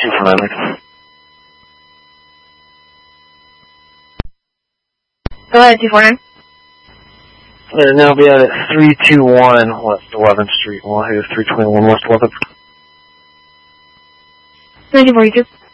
249. Go ahead, 249. And now be out at 321 West 11th Street. We'll have 321 West 11th. 1942.